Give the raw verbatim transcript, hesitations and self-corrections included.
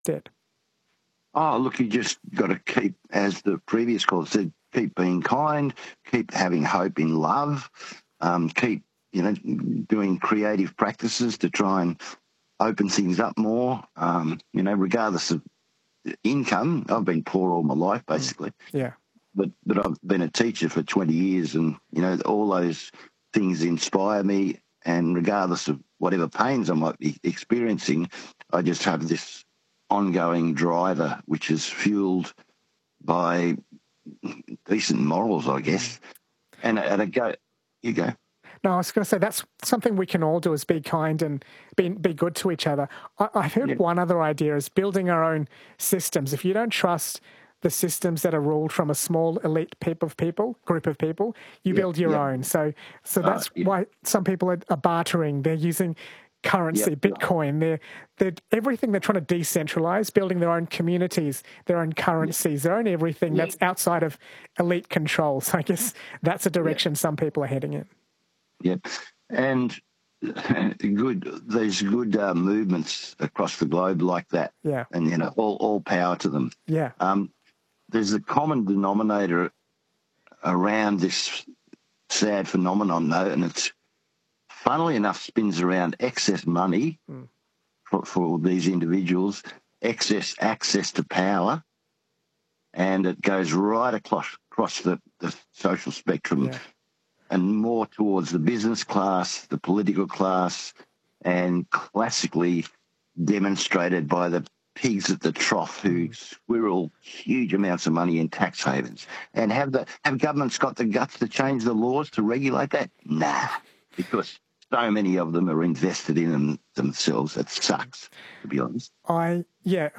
debt? Oh, look, you just got to keep, as the previous caller said, keep being kind, keep having hope in love, um, keep, you know, doing creative practices to try and open things up more, um, you know, regardless of income. I've been poor all my life, basically. Yeah. But but I've been a teacher for twenty years, and, you know, all those things inspire me. And regardless of whatever pains I might be experiencing, I just have this ongoing driver, which is fueled by decent morals, I guess. And, and I go, you go. No, I was going to say that's something we can all do is be kind and be, be good to each other. I, I've heard Yeah. one other idea is building our own systems. If you don't trust the systems that are ruled from a small elite group of people, group of people, you Yeah, build your yeah. own. So, so that's Uh, yeah. why some people are, are bartering. They're using currency, Yep. Bitcoin. They're, they're everything. They're trying to decentralize, building their own communities, their own currencies, their own everything Yeah. that's outside of elite control. So I guess that's a direction some people are heading in. Yep. And good, there's good uh, movements across the globe like that. Yeah. And, you know, all, all power to them. Yeah. Um, there's a common denominator around this sad phenomenon, though, and it's, funnily enough, spins around excess money mm. for, for these individuals, excess access to power, and it goes right across, across the, the social spectrum. Yeah. And more towards the business class, the political class, and classically demonstrated by the pigs at the trough who squirrel huge amounts of money in tax havens. And have the have governments got the guts to change the laws to regulate that? Nah, because so many of them are invested in them themselves. It sucks, to be honest. I yeah.